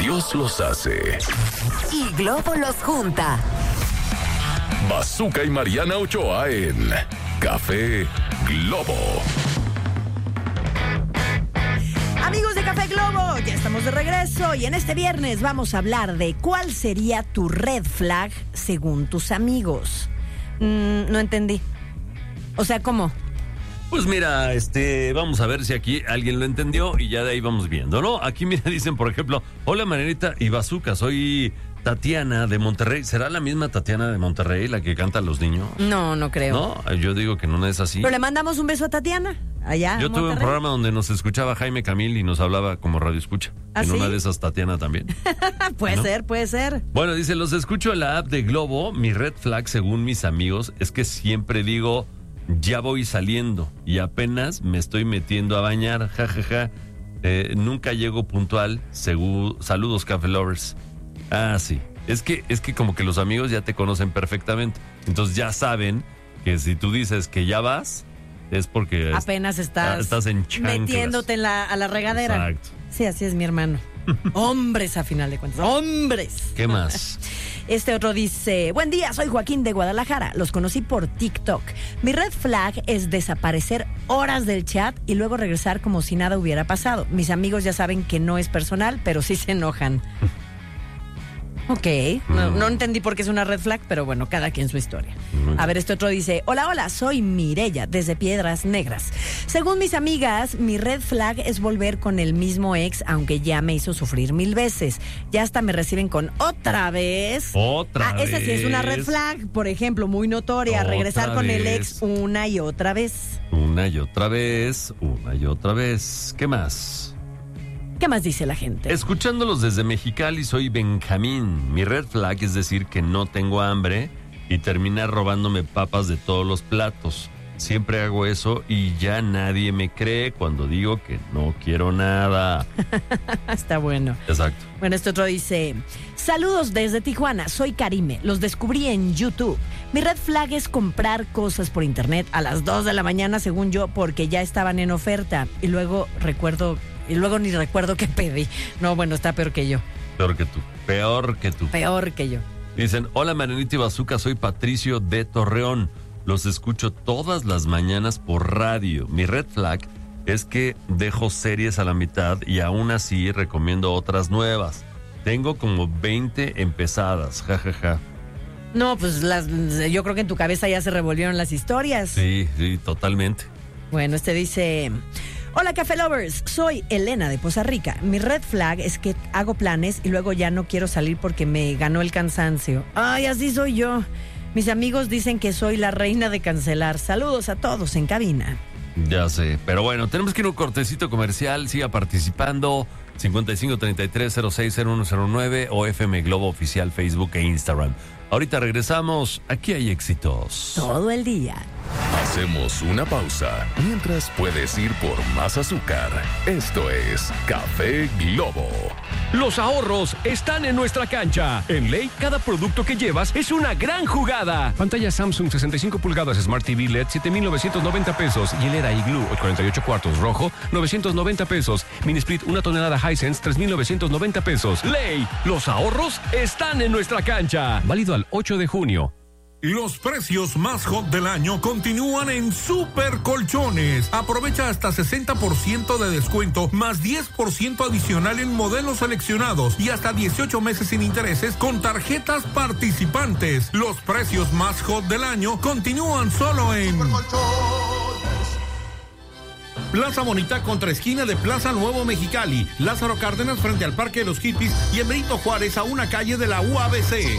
Dios los hace. Y Globo los junta. Bazooka y Mariana Ochoa en Café Globo. Amigos de Café Globo, ya estamos de regreso y en este viernes vamos a hablar de cuál sería tu red flag según tus amigos. No entendí. O sea, ¿cómo? Pues mira, vamos a ver si aquí alguien lo entendió y ya de ahí vamos viendo, ¿no? Aquí mira, dicen, por ejemplo, hola Marianita y Bazooka, soy Tatiana de Monterrey. ¿Será la misma Tatiana de Monterrey la que canta a los niños? No, no creo. No, yo digo que no es así. Pero le mandamos un beso a Tatiana, allá Yo en tuve un Monterrey. programa donde nos escuchaba Jaime Camil y nos hablaba como radio escucha. ¿Ah, en sí? una de esas Tatiana también. Puede ¿No? ser, puede ser. Bueno, dice, los escucho en la app de Globo. Mi red flag, según mis amigos, es que siempre digo, ya voy saliendo y apenas me estoy metiendo a bañar, jajaja. Nunca llego puntual. Saludos, Café Lovers. Ah, sí. Es que como que los amigos ya te conocen perfectamente. Entonces ya saben que si tú dices que ya vas, es porque Apenas estás en chanclas. metiéndote a la regadera. Exacto. Sí, así es mi hermano. Hombres, a final de cuentas. ¡Hombres! ¿Qué más? Este otro dice, buen día, soy Joaquín de Guadalajara, los conocí por TikTok. Mi red flag es desaparecer horas del chat y luego regresar como si nada hubiera pasado. Mis amigos ya saben que no es personal, pero sí se enojan. Ok, no entendí por qué es una red flag, pero bueno, cada quien su historia. A ver, este otro dice, hola, soy Mireya, desde Piedras Negras. Según mis amigas, mi red flag es volver con el mismo ex, aunque ya me hizo sufrir 1000 veces. Ya hasta me reciben con ¿otra vez? ¿Otra vez? Esa sí es una red flag, por ejemplo, muy notoria, ¿Otra regresar con el ex vez? una y otra vez. Una y otra vez, una y otra vez. ¿Qué más? ¿Qué más dice la gente? Escuchándolos desde Mexicali, soy Benjamín. Mi red flag es decir que no tengo hambre y terminar robándome papas de todos los platos. Siempre hago eso y ya nadie me cree cuando digo que no quiero nada. Está bueno. Exacto. Bueno, este otro dice, saludos desde Tijuana, soy Karime, los descubrí en YouTube. Mi red flag es comprar cosas por internet a las 2 de la mañana, según yo, porque ya estaban en oferta. Y luego ni recuerdo qué pedí. No, bueno, está peor que yo. Peor que tú. Peor que tú. Peor que yo. Dicen, hola Marianita y Bazooka, soy Patricio de Torreón. Los escucho todas las mañanas por radio. Mi red flag es que dejo series a la mitad y aún así recomiendo otras nuevas. Tengo como 20 empezadas, jajaja. No, pues yo creo que en tu cabeza ya se revolvieron las historias. Sí, totalmente. Bueno, este dice, hola Café Lovers, soy Elena de Poza Rica. Mi red flag es que hago planes y luego ya no quiero salir porque me ganó el cansancio. Ay, así soy yo. Mis amigos dicen que soy la reina de cancelar. Saludos a todos en cabina. Ya sé, pero bueno, tenemos que ir a un cortecito comercial. Siga participando. 5533-060109 o FM Globo Oficial Facebook e Instagram. Ahorita regresamos. Aquí hay éxitos. Todo el día. Hacemos una pausa mientras puedes ir por más azúcar. Esto es Café Globo. Los ahorros están en nuestra cancha. En Ley, cada producto que llevas es una gran jugada. Pantalla Samsung 65 pulgadas Smart TV LED, 7,990 pesos. Hielera Igloo, 48 cuartos rojo, 990 pesos. Mini Split, 1 tonelada Hisense, 3,990 pesos. Ley, los ahorros están en nuestra cancha. Válido al 8 de junio. Los precios más hot del año continúan en Super Colchones. Aprovecha hasta 60% de descuento más 10% adicional en modelos seleccionados y hasta 18 meses sin intereses con tarjetas participantes. Los precios más hot del año continúan solo en Plaza Bonita contra esquina de Plaza Nuevo Mexicali, Lázaro Cárdenas frente al Parque de los Hippies y en Benito Juárez a una calle de la UABC.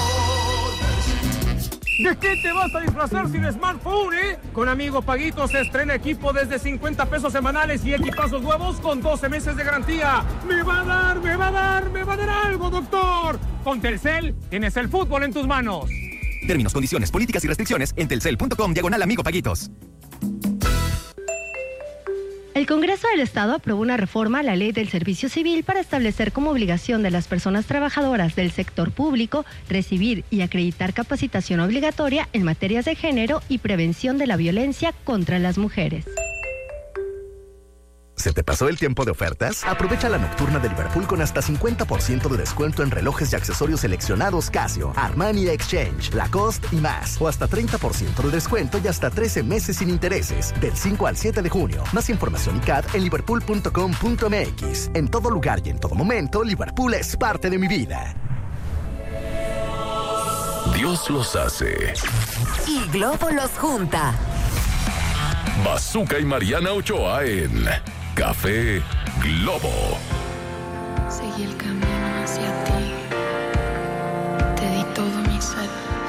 ¿De qué te vas a disfrazar sin smartphone, Con Amigo Paguito se estrena equipo desde 50 pesos semanales y equipazos nuevos con 12 meses de garantía. Me va a dar algo, doctor. Con Telcel tienes el fútbol en tus manos. Términos, condiciones, políticas y restricciones en telcel.com/Amigo Paguitos. El Congreso del Estado aprobó una reforma a la Ley del Servicio Civil para establecer como obligación de las personas trabajadoras del sector público recibir y acreditar capacitación obligatoria en materias de género y prevención de la violencia contra las mujeres. ¿Se te pasó el tiempo de ofertas? Aprovecha la nocturna de Liverpool con hasta 50% de descuento en relojes y accesorios seleccionados Casio, Armani Exchange, Lacoste y más. O hasta 30% de descuento y hasta 13 meses sin intereses. Del 5 al 7 de junio. Más información y CAD en liverpool.com.mx. En todo lugar y en todo momento, Liverpool es parte de mi vida. Dios los hace. Y Globo los junta. Bazooka y Mariana Ochoa en Café Globo. Seguí el camino hacia ti. Te di todo mi ser.